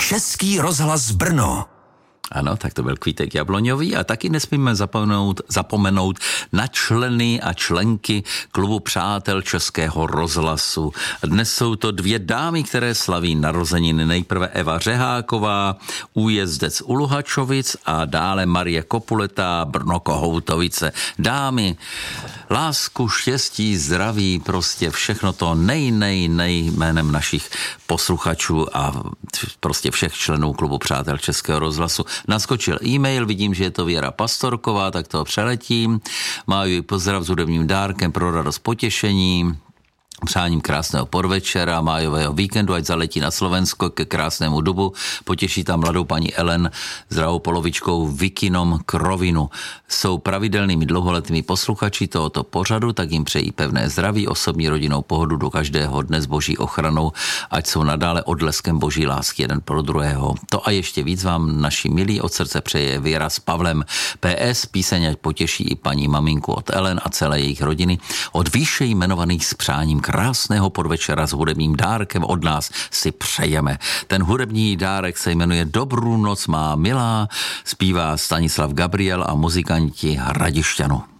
Český rozhlas Brno. Ano, tak to byl Kvítek Jabloňový a taky nesmíme zapomenout na členy a členky klubu přátel Českého rozhlasu. Dnes jsou to dvě dámy, které slaví narozeniny. Nejprve Eva Řeháková, újezdec u Luhačovic a dále Marie Kopuleta, Brno Kohoutovice. Dámy, lásku, štěstí, zdraví, prostě všechno to nej jménem našich posluchačů a prostě všech členů klubu přátel Českého rozhlasu. Naskočil e-mail, vidím, že je to Věra Pastorková, tak to přeletím. Máju pozdrav s hudebním dárkem pro radost potěšení. Přáním krásného podvečera, májového víkendu, ať zaletí na Slovensko ke krásnému dubu. Potěší tam mladou paní Ellen s drahou polovičkou Vikinom Krovinu. Jsou pravidelnými dlouholetými posluchači tohoto pořadu, tak jim přejí pevné zdraví, osobní rodinnou pohodu do každého dne s boží ochranou, ať jsou nadále odleskem boží lásky jeden pro druhého. To a ještě víc vám naši milí od srdce přeje Věra s Pavlem. PS, píseň ať potěší i paní maminku od Ellen a celé jejich rodiny. Od výše jmenovaných s přáním krásného podvečera s hudebním dárkem od nás si přejeme. Ten hudební dárek se jmenuje Dobrou noc má milá, zpívá Stanislav Gabriel a muzikanti Hradišťanu.